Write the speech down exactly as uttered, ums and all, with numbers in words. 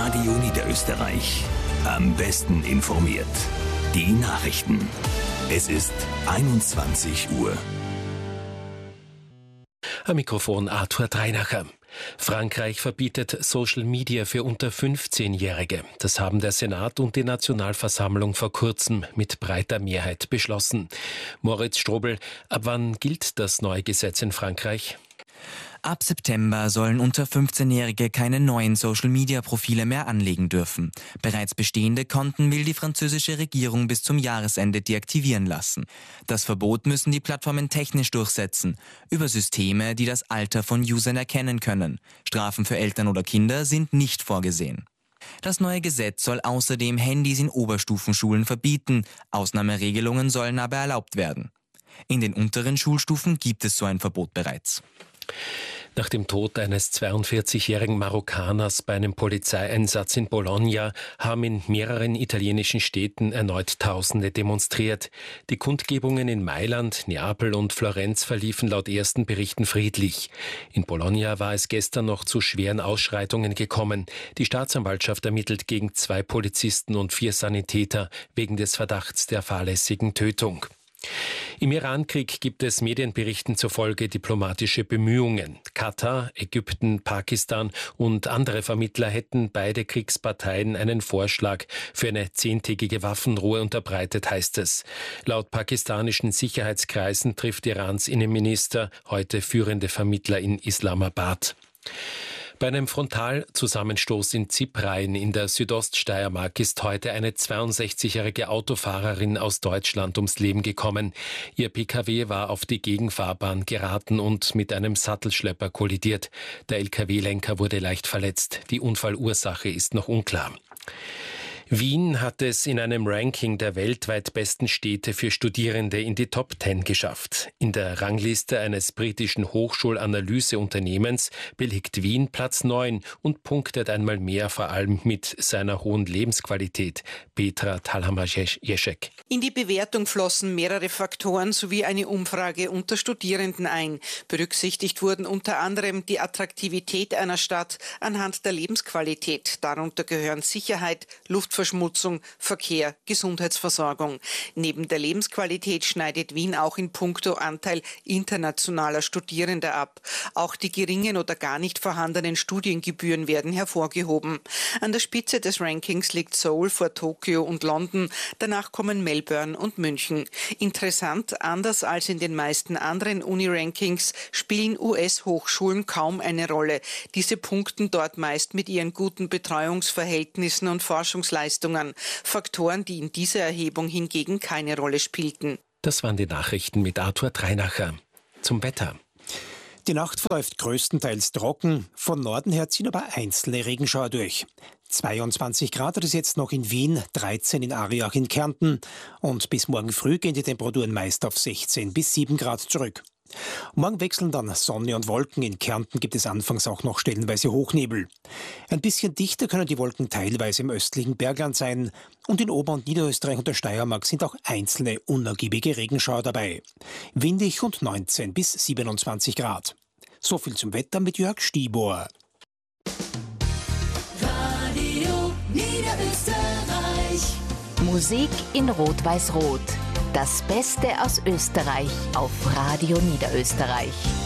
Radio Niederösterreich. Am besten informiert. Die Nachrichten. Es ist einundzwanzig Uhr. Am Mikrofon Arthur Dreinacher. Frankreich verbietet Social Media für unter fünfzehnjährige. Das haben der Senat und die Nationalversammlung vor kurzem mit breiter Mehrheit beschlossen. Moritz Strobel, ab wann gilt das neue Gesetz in Frankreich? Ab September sollen unter fünfzehnjährige keine neuen Social-Media-Profile mehr anlegen dürfen. Bereits bestehende Konten will die französische Regierung bis zum Jahresende deaktivieren lassen. Das Verbot müssen die Plattformen technisch durchsetzen, über Systeme, die das Alter von Usern erkennen können. Strafen für Eltern oder Kinder sind nicht vorgesehen. Das neue Gesetz soll außerdem Handys in Oberstufenschulen verbieten. Ausnahmeregelungen sollen aber erlaubt werden. In den unteren Schulstufen gibt es so ein Verbot bereits. Nach dem Tod eines zweiundvierzigjährigen Marokkaners bei einem Polizeieinsatz in Bologna haben in mehreren italienischen Städten erneut Tausende demonstriert. Die Kundgebungen in Mailand, Neapel und Florenz verliefen laut ersten Berichten friedlich. In Bologna war es gestern noch zu schweren Ausschreitungen gekommen. Die Staatsanwaltschaft ermittelt gegen zwei Polizisten und vier Sanitäter wegen des Verdachts der fahrlässigen Tötung. Im Irankrieg gibt es Medienberichten zufolge diplomatische Bemühungen. Katar, Ägypten, Pakistan und andere Vermittler hätten beide Kriegsparteien einen Vorschlag für eine zehntägige Waffenruhe unterbreitet, heißt es. Laut pakistanischen Sicherheitskreisen trifft Irans Innenminister heute führende Vermittler in Islamabad. Bei einem Frontalzusammenstoß in Ziprain in der Südoststeiermark ist heute eine zweiundsechzigjährige Autofahrerin aus Deutschland ums Leben gekommen. Ihr Pkw war auf die Gegenfahrbahn geraten und mit einem Sattelschlepper kollidiert. Der L K W-Lenker wurde leicht verletzt. Die Unfallursache ist noch unklar. Wien hat es in einem Ranking der weltweit besten Städte für Studierende in die Top Ten geschafft. In der Rangliste eines britischen Hochschulanalyse-Unternehmens belegt Wien Platz neun und punktet einmal mehr vor allem mit seiner hohen Lebensqualität. Petra Talhammer-Jeschek. In die Bewertung flossen mehrere Faktoren sowie eine Umfrage unter Studierenden ein. Berücksichtigt wurden unter anderem die Attraktivität einer Stadt anhand der Lebensqualität. Darunter gehören Sicherheit, Luftverschmutzung, Verkehr, Gesundheitsversorgung. Neben der Lebensqualität schneidet Wien auch in puncto Anteil internationaler Studierender ab. Auch die geringen oder gar nicht vorhandenen Studiengebühren werden hervorgehoben. An der Spitze des Rankings liegt Seoul vor Tokio und London. Danach kommen Melbourne und München. Interessant, anders als in den meisten anderen Uni-Rankings spielen U S-Hochschulen kaum eine Rolle. Diese punkten dort meist mit ihren guten Betreuungsverhältnissen und Forschungsleistungen. Faktoren, die in dieser Erhebung hingegen keine Rolle spielten. Das waren die Nachrichten mit Arthur Dreinacher. Zum Wetter. Die Nacht verläuft größtenteils trocken. Von Norden her ziehen aber einzelne Regenschauer durch. zweiundzwanzig Grad hat es jetzt noch in Wien, dreizehn in Ariach in Kärnten. Und bis morgen früh gehen die Temperaturen meist auf sechzehn bis sieben Grad zurück. Morgen wechseln dann Sonne und Wolken. In Kärnten gibt es anfangs auch noch stellenweise Hochnebel. Ein bisschen dichter können die Wolken teilweise im östlichen Bergland sein. Und in Ober- und Niederösterreich und der Steiermark sind auch einzelne unergiebige Regenschauer dabei. Windig und neunzehn bis siebenundzwanzig Grad. So viel zum Wetter mit Jörg Stibor. Radio Niederösterreich. Musik in Rot-Weiß-Rot. Das Beste aus Österreich auf Radio Niederösterreich.